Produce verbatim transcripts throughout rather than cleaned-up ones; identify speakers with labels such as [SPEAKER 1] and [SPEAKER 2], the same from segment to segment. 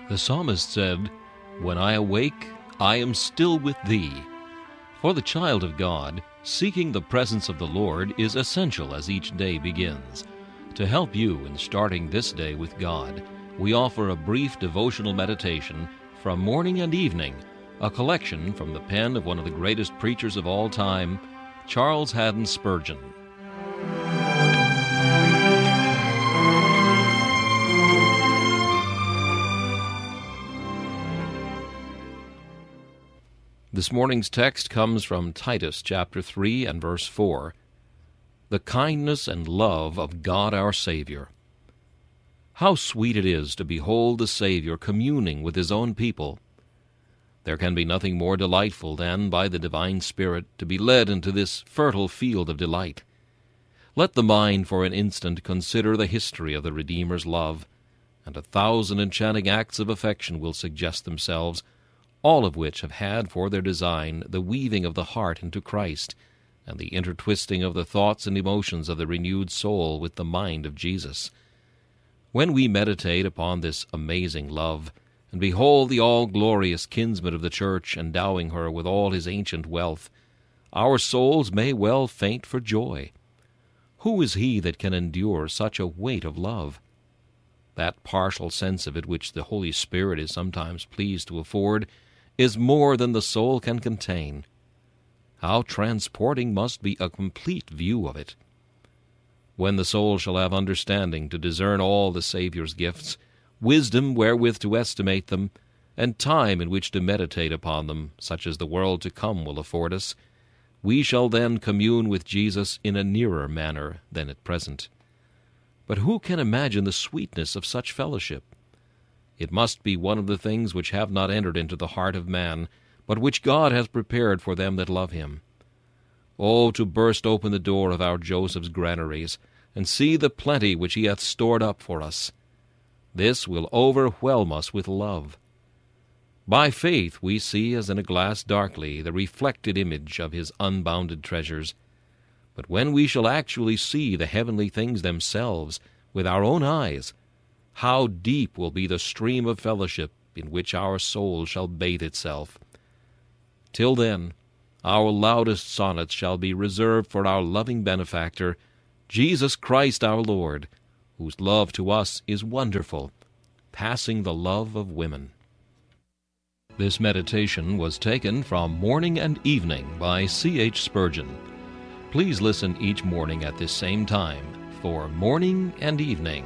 [SPEAKER 1] The psalmist said, "When I awake, I am still with thee." For the child of God, seeking the presence of the Lord is essential as each day begins. To help you in starting this day with God, we offer a brief devotional meditation from morning and evening, a collection from the pen of one of the greatest preachers of all time, Charles Haddon Spurgeon. This morning's text comes from Titus chapter three and verse four. The kindness and love of God our Savior. How sweet it is to behold the Savior communing with His own people. There can be nothing more delightful than, by the divine Spirit, to be led into this fertile field of delight. Let the mind for an instant consider the history of the Redeemer's love, and a thousand enchanting acts of affection will suggest themselves, all of which have had for their design the weaving of the heart into Christ, and the intertwisting of the thoughts and emotions of the renewed soul with the mind of Jesus. When we meditate upon this amazing love, and behold the all-glorious kinsman of the church endowing her with all his ancient wealth, our souls may well faint for joy. Who is he that can endure such a weight of love? That partial sense of it which the Holy Spirit is sometimes pleased to afford is more than the soul can contain. How transporting must be a complete view of it! When the soul shall have understanding to discern all the Saviour's gifts, wisdom wherewith to estimate them, and time in which to meditate upon them, such as the world to come will afford us, we shall then commune with Jesus in a nearer manner than at present. But who can imagine the sweetness of such fellowship? It must be one of the things which have not entered into the heart of man, but which God hath prepared for them that love Him. Oh, to burst open the door of our Joseph's granaries, and see the plenty which He hath stored up for us! This will overwhelm us with love. By faith we see as in a glass darkly the reflected image of His unbounded treasures. But when we shall actually see the heavenly things themselves with our own eyes, how deep will be the stream of fellowship in which our soul shall bathe itself! Till then, our loudest sonnets shall be reserved for our loving benefactor, Jesus Christ our Lord, whose love to us is wonderful, passing the love of women. This meditation was taken from Morning and Evening by C H Spurgeon. Please listen each morning at this same time for Morning and Evening.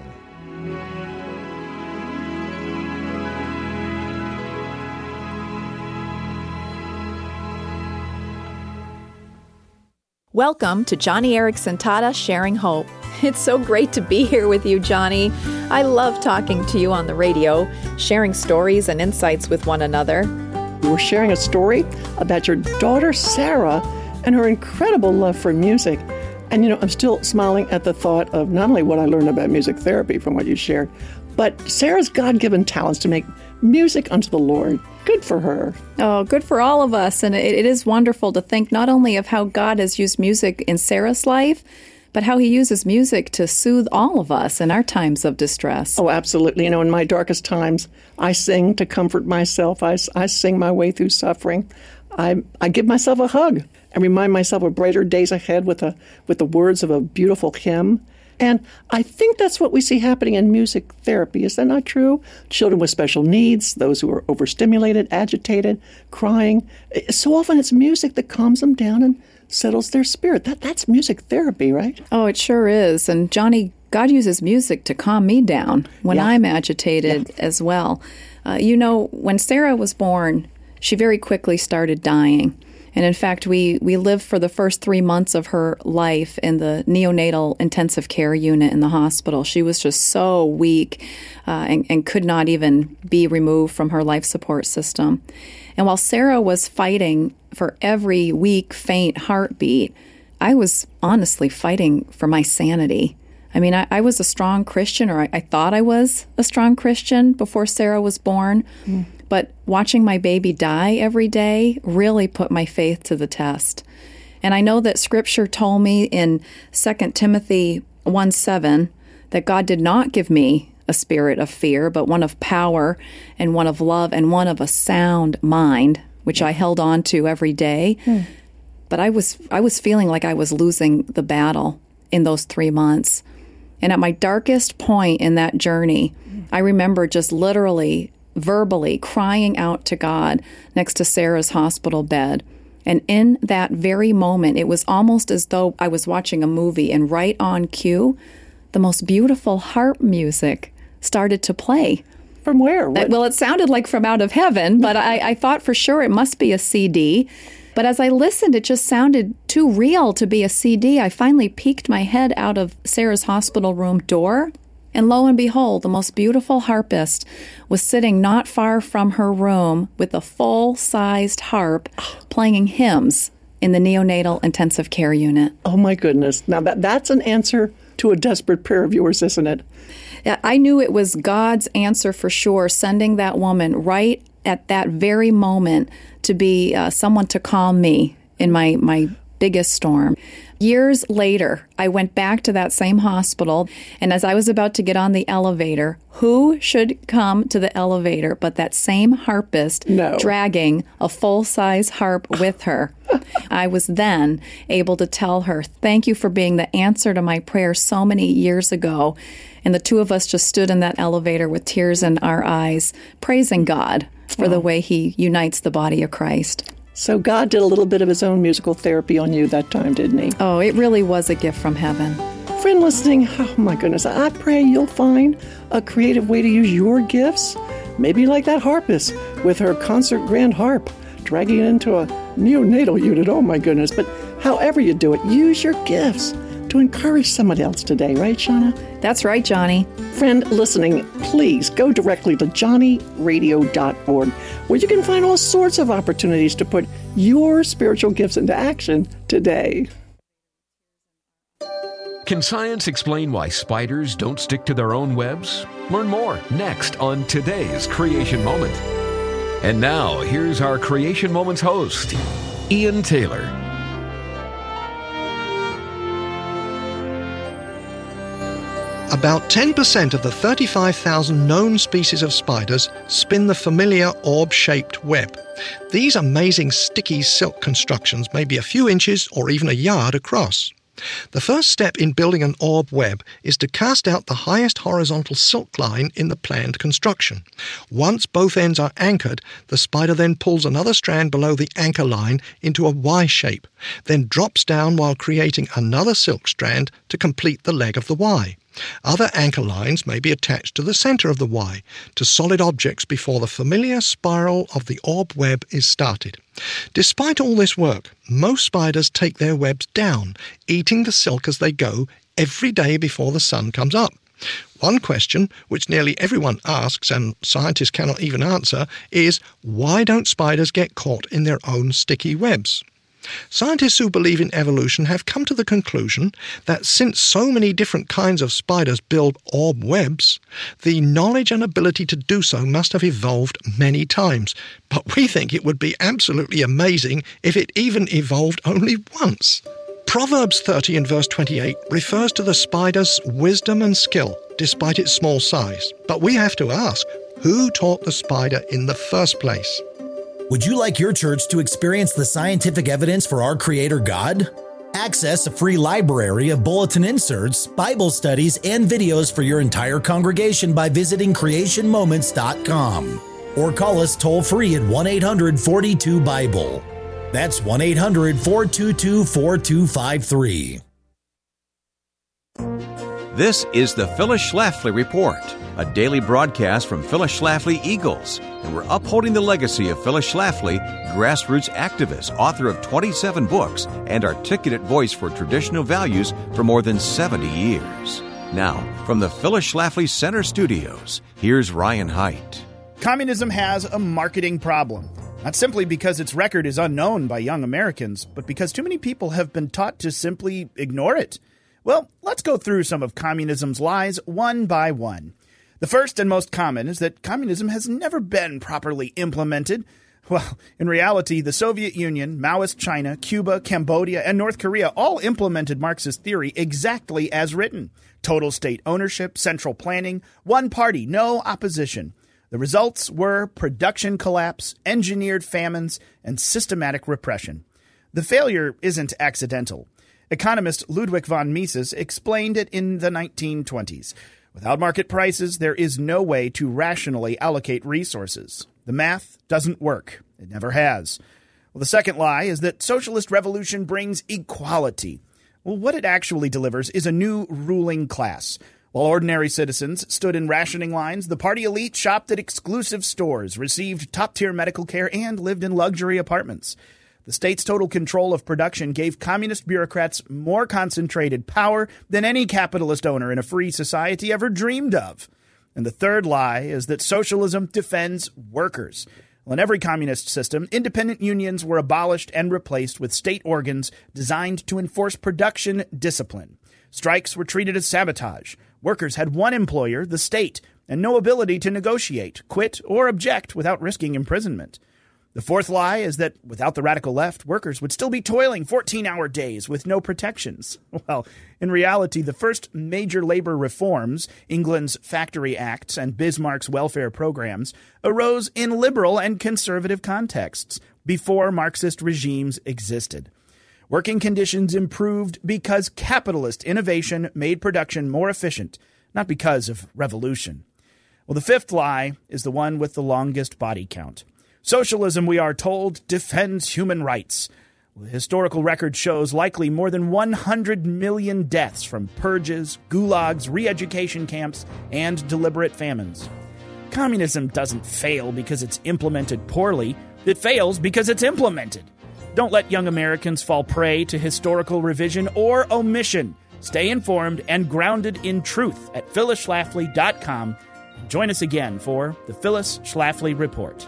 [SPEAKER 2] Welcome to Johnny Erickson Tata Sharing Hope. It's so great to be here with you, Johnny. I love talking to you on the radio, sharing stories and insights with one another.
[SPEAKER 3] We were sharing a story about your daughter, Sarah, and her incredible love for music. And, you know, I'm still smiling at the thought of not only what I learned about music therapy from what you shared, but Sarah's God-given talents to make music unto the Lord. Good for her.
[SPEAKER 2] Oh, good for all of us. And it, it is wonderful to think not only of how God has used music in Sarah's life, but how He uses music to soothe all of us in our times of distress.
[SPEAKER 3] Oh, absolutely. You know, in my darkest times, I sing to comfort myself. I, I sing my way through suffering. I, I give myself a hug and remind myself of brighter days ahead with a with the words of a beautiful hymn. And I think that's what we see happening in music therapy. Is that not true? Children with special needs, those who are overstimulated, agitated, crying. So often it's music that calms them down and settles their spirit. That That's music therapy, right?
[SPEAKER 2] Oh, it sure is. And Johnny, God uses music to calm me down when yeah. I'm agitated yeah. as well. Uh, you know, when Sarah was born, she very quickly started dying. And in fact, we, we lived for the first three months of her life in the neonatal intensive care unit in the hospital. She was just so weak uh, and, and could not even be removed from her life support system. And while Sarah was fighting for every weak, faint heartbeat, I was honestly fighting for my sanity. I mean, I, I was a strong Christian, or I, I thought I was a strong Christian before Sarah was born. Mm. But watching my baby die every day really put my faith to the test. And I know that Scripture told me in Second Timothy one seven that God did not give me a spirit of fear, but one of power and one of love and one of a sound mind, which I held on to every day. Hmm. But I was I was feeling like I was losing the battle in those three months. And at my darkest point in that journey, I remember just literally, verbally crying out to God next to Sarah's hospital bed. And in that very moment, it was almost as though I was watching a movie, and right on cue, the most beautiful harp music started to play.
[SPEAKER 3] From where? What?
[SPEAKER 2] Well, it sounded like from out of heaven, but I, I thought for sure it must be a C D. But as I listened, it just sounded too real to be a C D. I finally peeked my head out of Sarah's hospital room door, and lo and behold, the most beautiful harpist was sitting not far from her room with a full-sized harp playing hymns in the neonatal intensive care unit.
[SPEAKER 3] Oh, my goodness. Now, that that's an answer to a desperate prayer of yours, isn't it?
[SPEAKER 2] Yeah, I knew it was God's answer for sure, sending that woman right at that very moment to be uh, someone to calm me in my, my biggest storm. Years later, I went back to that same hospital, and as I was about to get on the elevator, who should come to the elevator but that same harpist
[SPEAKER 3] no.
[SPEAKER 2] dragging a full-size harp with her. I was then able to tell her, thank you for being the answer to my prayer so many years ago. And the two of us just stood in that elevator with tears in our eyes, praising God for oh. the way he unites the body of Christ.
[SPEAKER 3] So God did a little bit of his own musical therapy on you that time, didn't he?
[SPEAKER 2] Oh, it really was a gift from heaven.
[SPEAKER 3] Friend listening, oh my goodness, I pray you'll find a creative way to use your gifts. Maybe like that harpist with her concert grand harp, dragging it into a neonatal unit. Oh my goodness. But however you do it, use your gifts to encourage somebody else today, right, Shauna?
[SPEAKER 2] That's right, Johnny.
[SPEAKER 3] Friend listening, please go directly to johnny radio dot org, where you can find all sorts of opportunities to put your spiritual gifts into action today.
[SPEAKER 4] Can science explain why spiders don't stick to their own webs? Learn more next on today's Creation Moment. And now, here's our Creation Moments host, Ian Taylor.
[SPEAKER 5] About ten percent of the thirty-five thousand known species of spiders spin the familiar orb-shaped web. These amazing sticky silk constructions may be a few inches or even a yard across. The first step in building an orb web is to cast out the highest horizontal silk line in the planned construction. Once both ends are anchored, the spider then pulls another strand below the anchor line into a Y shape, then drops down while creating another silk strand to complete the leg of the Y. Other anchor lines may be attached to the center of the Y, to solid objects before the familiar spiral of the orb web is started. Despite all this work, most spiders take their webs down, eating the silk as they go every day before the sun comes up. One question, which nearly everyone asks and scientists cannot even answer, is why don't spiders get caught in their own sticky webs? Scientists who believe in evolution have come to the conclusion that since so many different kinds of spiders build orb webs, the knowledge and ability to do so must have evolved many times. But we think it would be absolutely amazing if it even evolved only once. Proverbs thirty and verse twenty-eight refers to the spider's wisdom and skill, despite its small size. But we have to ask, who taught the spider in the first place?
[SPEAKER 6] Would you like your church to experience the scientific evidence for our Creator God? Access a free library of bulletin inserts, Bible studies, and videos for your entire congregation by visiting creation moments dot com. Or call us toll-free at one eight hundred four two Bible. That's one eight hundred four two two four two five three.
[SPEAKER 7] This is the Phyllis Schlafly Report, a daily broadcast from Phyllis Schlafly Eagles, and we're upholding the legacy of Phyllis Schlafly, grassroots activist, author of twenty-seven books, and articulate voice for traditional values for more than seventy years. Now, from the Phyllis Schlafly Center Studios, here's Ryan Haidt.
[SPEAKER 8] Communism has a marketing problem. Not simply because its record is unknown by young Americans, but because too many people have been taught to simply ignore it. Well, let's go through some of communism's lies one by one. The first and most common is that communism has never been properly implemented. Well, in reality, the Soviet Union, Maoist China, Cuba, Cambodia, and North Korea all implemented Marxist theory exactly as written. Total state ownership, central planning, one party, no opposition. The results were production collapse, engineered famines, and systematic repression. The failure isn't accidental. Economist Ludwig von Mises explained it in the nineteen twenties. Without market prices, there is no way to rationally allocate resources. The math doesn't work. It never has. Well, the second lie is that socialist revolution brings equality. Well, what it actually delivers is a new ruling class. While ordinary citizens stood in rationing lines, the party elite shopped at exclusive stores, received top-tier medical care, and lived in luxury apartments. The state's total control of production gave communist bureaucrats more concentrated power than any capitalist owner in a free society ever dreamed of. And the third lie is that socialism defends workers. Well, in every communist system, independent unions were abolished and replaced with state organs designed to enforce production discipline. Strikes were treated as sabotage. Workers had one employer, the state, and no ability to negotiate, quit, or object without risking imprisonment. The fourth lie is that without the radical left, workers would still be toiling fourteen-hour days with no protections. Well, in reality, the first major labor reforms, England's Factory Acts and Bismarck's welfare programs, arose in liberal and conservative contexts before Marxist regimes existed. Working conditions improved because capitalist innovation made production more efficient, not because of revolution. Well, the fifth lie is the one with the longest body count. Socialism, we are told, defends human rights. The historical record shows likely more than one hundred million deaths from purges, gulags, re-education camps, and deliberate famines. Communism doesn't fail because it's implemented poorly. It fails because it's implemented. Don't let young Americans fall prey to historical revision or omission. Stay informed and grounded in truth at phyllis schlafly dot com. Join us again for the Phyllis Schlafly Report.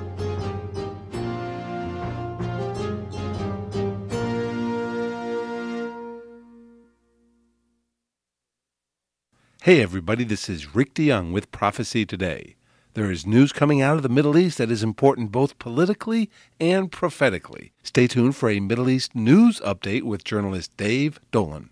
[SPEAKER 9] Hey everybody, this is Rick DeYoung with Prophecy Today. There is news coming out of the Middle East that is important both politically and prophetically. Stay tuned for a Middle East news update with journalist Dave Dolan.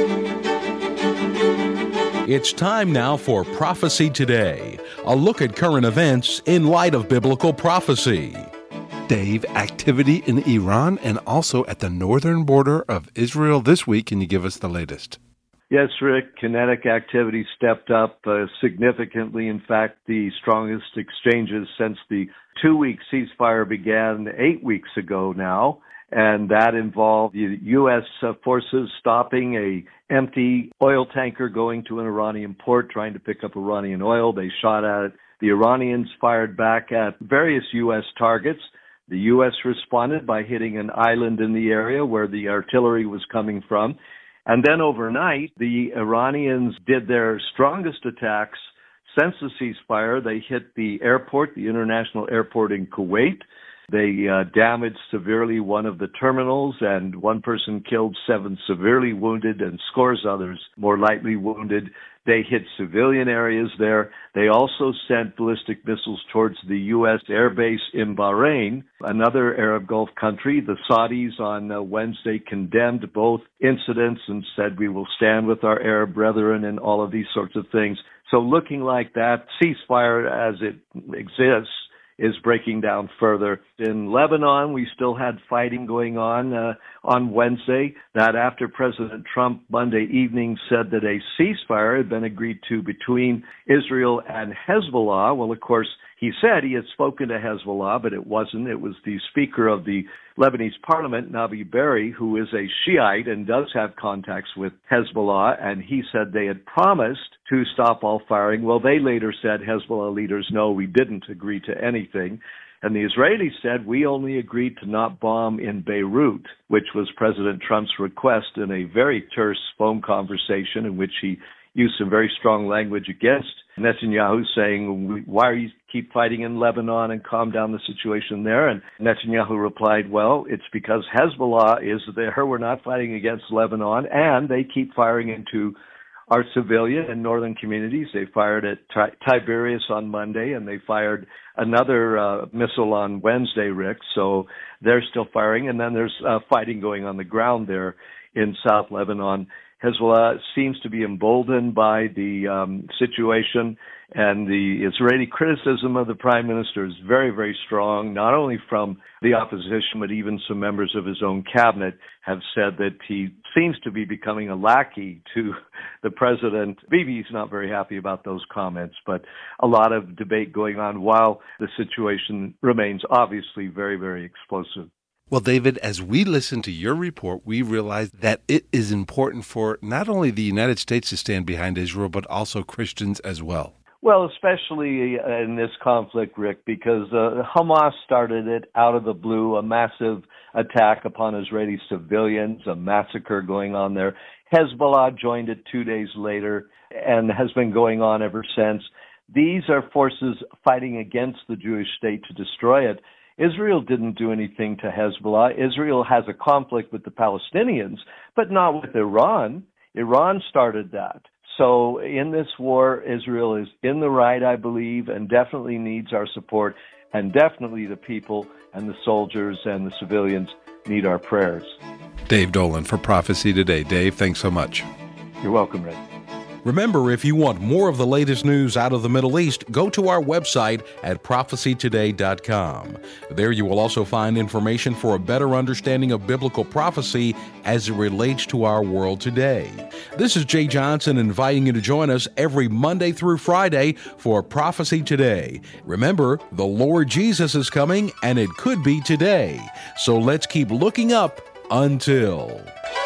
[SPEAKER 10] It's time now for Prophecy Today, a look at current events in light of biblical prophecy.
[SPEAKER 9] Dave, activity in Iran and also at the northern border of Israel this week. Can you give us the latest?
[SPEAKER 11] Yes, Rick, kinetic activity stepped up uh, significantly. In fact, the strongest exchanges since the two-week ceasefire began eight weeks ago now, and that involved the U S uh, forces stopping a empty oil tanker going to an Iranian port, trying to pick up Iranian oil. They shot at it. The Iranians fired back at various U S targets. The U S responded by hitting an island in the area where the artillery was coming from. And then overnight, the Iranians did their strongest attacks since the ceasefire. They hit the airport, the international airport in Kuwait. They uh, damaged severely one of the terminals, and one person killed, seven severely wounded, and scores others more lightly wounded. They hit civilian areas there. They also sent ballistic missiles towards the U S airbase in Bahrain, another Arab Gulf country. The Saudis on uh, Wednesday condemned both incidents and said we will stand with our Arab brethren and all of these sorts of things. So looking like that ceasefire as it exists is breaking down further. In Lebanon, we still had fighting going on uh, on Wednesday. That after President Trump Monday evening said that a ceasefire had been agreed to between Israel and Hezbollah. Well, of course, he said he had spoken to Hezbollah, but it wasn't. It was the Speaker of the Lebanese Parliament, Nabi Berri, who is a Shiite and does have contacts with Hezbollah, and he said they had promised to stop all firing. Well, they later said, Hezbollah leaders, no, we didn't agree to anything. And the Israelis said, we only agreed to not bomb in Beirut, which was President Trump's request in a very terse phone conversation in which he used some very strong language against Netanyahu, saying, why are you keep fighting in Lebanon and calm down the situation there? And Netanyahu replied, well, it's because Hezbollah is there. We're not fighting against Lebanon, and they keep firing into are civilian and northern communities. They fired at T- Tiberias on Monday, and they fired another uh, missile on Wednesday, Rick. So they're still firing. And then there's uh, fighting going on the ground there in South Lebanon. Hezbollah seems to be emboldened by the um, situation, and the Israeli criticism of the prime minister is very, very strong, not only from the opposition, but even some members of his own cabinet have said that he seems to be becoming a lackey to the president. Bibi's not very happy about those comments, but a lot of debate going on while the situation remains obviously very, very explosive.
[SPEAKER 9] Well, David, as we listen to your report, we realize that it is important for not only the United States to stand behind Israel, but also Christians as well.
[SPEAKER 11] Well, especially in this conflict, Rick, because uh, Hamas started it out of the blue, a massive attack upon Israeli civilians, a massacre going on there. Hezbollah joined it two days later and has been going on ever since. These are forces fighting against the Jewish state to destroy it. Israel didn't do anything to Hezbollah. Israel has a conflict with the Palestinians, but not with Iran. Iran started that. So in this war, Israel is in the right, I believe, and definitely needs our support, and definitely the people and the soldiers and the civilians need our prayers.
[SPEAKER 9] Dave Dolan for Prophecy Today. Dave, thanks so much.
[SPEAKER 11] You're welcome, Rick.
[SPEAKER 10] Remember, if you want more of the latest news out of the Middle East, go to our website at prophecy today dot com. There you will also find information for a better understanding of biblical prophecy as it relates to our world today. This is Jay Johnson inviting you to join us every Monday through Friday for Prophecy Today. Remember, the Lord Jesus is coming, and it could be today. So let's keep looking up until...